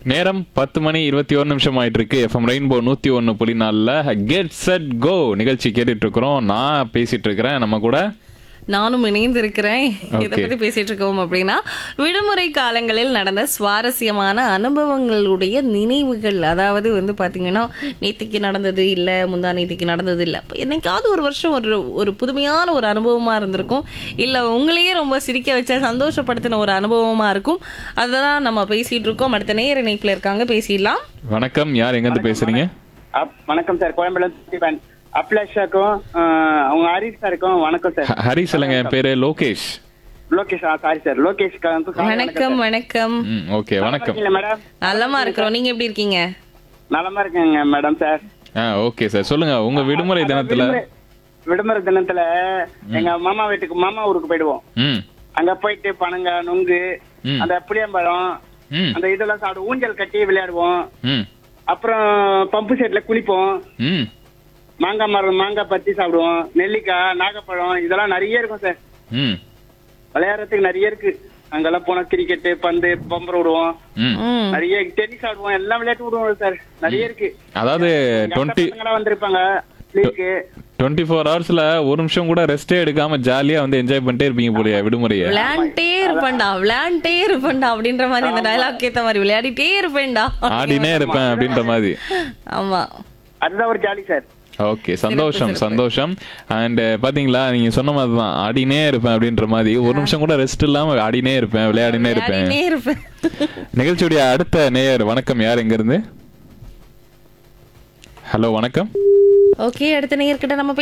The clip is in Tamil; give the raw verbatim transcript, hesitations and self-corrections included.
நேரம் பத்து மணி இருபத்தி ஒரு நிமிஷம் ஆயிட்டு இருக்கு. எஃப்எம் ரெயின்போ நூத்தி ஒன்னு புள்ளி நாலுல கெட் செட் கோ நிகழ்ச்சி கேட்டுட்டு இருக்கிறோம். நான் பேசிட்டு இருக்கிறேன். நம்ம கூட நானும் இணைந்து இருக்கிறேன். இதை Okay. பத்தி பேசிட்டு இருக்கோம் அப்படின்னா விடுமுறை காலங்களில் நடந்த சுவாரஸ்யமான அனுபவங்களுடைய நினைவுகள். அதாவது வந்து பாத்தீங்கன்னா நேத்திக்கு நடந்தது இல்ல, முந்தா நேத்திக்கு நடந்தது இல்ல, என்னைக்காவது ஒரு வருஷம் ஒரு ஒரு புதுமையான ஒரு அனுபவமா இருந்திருக்கும், இல்ல உங்களையே ரொம்ப சிரிக்க வச்ச சந்தோஷப்படுத்தின ஒரு அனுபவமா இருக்கும். அதெல்லாம் நம்ம பேசிட்டு இருக்கோம். அடுத்த நேர இணைப்புல இருக்காங்க, பேசிடலாம். வணக்கம். யார் எங்க இருந்து பேசுறீங்க? அப்- வணக்கம் சார், கோயம்பேடுல இருந்து அப்லேஷாக்கும் அவங்க ஹரிஷ் சாருக்கும் வணக்கம் சார். ஹ- ஹரி சொல்லுங்க. என் பேரு லோகேஷ். லோகேஷ் சாரி சார், லோகேஷ் வணக்கம் வணக்கம். ம், ஓகே வணக்கம். மேடம். நல்லமா இருக்கிறோம். நீங்க எப்படி இருக்கீங்க? நலமா இருக்கேங்க மேடம் சார். ஆ ஓகே சார், சொல்லுங்க. உங்க விடுமுறை தினத்துல விடுமுறை- விடுமுறை தினத்துல எங்க மாமா வீட்டுக்கு மாமா ஊருக்கு போயிடுவோம். ம் அங்க போயிட்டு பனங்க நுங்கு ம். அந்த புளியம்பழம் ம் அந்த இதெல்லாம் சாப்பிடுவோம், ஊஞ்சல் கட்டி விளையாடுவோம். ம் அப்புறம் பம்பு செட்ல குளிப்போம், ம் மாங்காய் மரம் மாங்காய் பத்தி சாப்பிடுவோம், நெல்லிக்காய் நாகப்பழம் இதெல்லாம் நிறைய இருக்கும் சார். ம் விளையாடுறதுக்கு நிறைய இருக்கு. அங்கெல்லாம் போனா கிரிக்கெட் பந்து பம்பர் விடுவோம், ம். ம் நிறைய டென்னிஸ் ஆடுவோம், எல்லாம் விளையாட்டு விடுவோம் சார். நிறைய இருக்கு. அதாவது எங்க டுவெண்ட்டி பசங்கெல்லாம் வந்திருப்பாங்க லீவுக்கு. டுவெண்ட்டி ஃபோர் ஹவர்ஸ்ல ஒரு நிமிஷம் கூட ரெஸ்டே எடுக்காம ஜாலியா வந்து என்ஜாய் பண்ணிட்டே இருப்பீங்க போலியா விடுமுறைய. விளையாண்டே இருப்பேன்டா விளையாண்டே இருப்பேன்டா அப்படின்ற மாதிரி இந்த டயலாக் ஏத்த மாதிரி விளையாடிட்டே இருப்பேன்டா. ஆடினே இருப்பேன் அப்படின்ற மாதிரி. ஆமா, அதுதான் ஒரு ஜாலி சார். ஓகே, சந்தோஷம் சந்தோஷம். அண்ட் பாத்தீங்களா, நீங்க சொன்ன மாதிரி தான், ஆடினே இருப்பேன் அப்படின்ற மாதிரி. ஒரு நிமிஷம் கூட ரெஸ்ட் இல்லாம ஆடினே இருப்பேன், விளையாடினே இருப்பேன். விளையாடினே இருப்பேன். நிகழ்ச்சியுடைய அடுத்த நேயர். வணக்கம். யார் எங்க இருந்து? ஹலோ வணக்கம். ஓகே, அடுத்த நேயர்கிட்ட நம்ம